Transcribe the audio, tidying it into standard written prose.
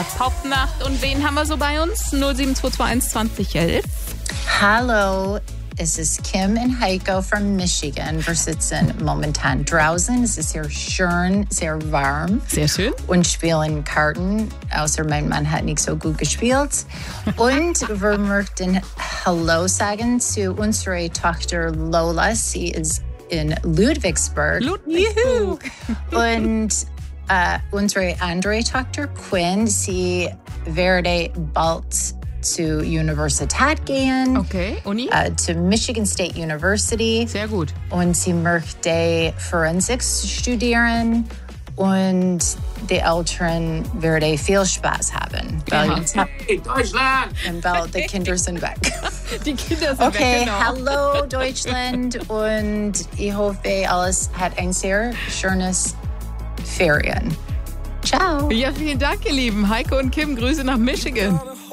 Popnacht. Und wen haben wir so bei uns? 07221 2011. Hallo, es ist Kim und Heiko from Michigan. Wir sitzen momentan draußen. Es ist hier schön, sehr warm. Sehr schön. Und spielen Karten, außer mein Mann hat nicht so gut gespielt. Und wir möchten Hallo sagen zu unserer Tochter Lola. Sie ist in Ludwigsburg. Juhu. Und unsere andere Tochter Quinn, sie werde bald zur Universität gehen. Okay, Uni? Zu Michigan State University. Sehr gut. Und sie möchte Forensik studieren. Und die Eltern werden viel Spaß haben. Weil Hey, Deutschland! bald die Kinder sind weg. Die Kinder sind Okay, weg, genau. hallo Deutschland. Und ich hoffe, alles hat ein sehr schönes Ferien. Ciao. Ja, vielen Dank, ihr Lieben. Heiko und Kim, Grüße nach Michigan.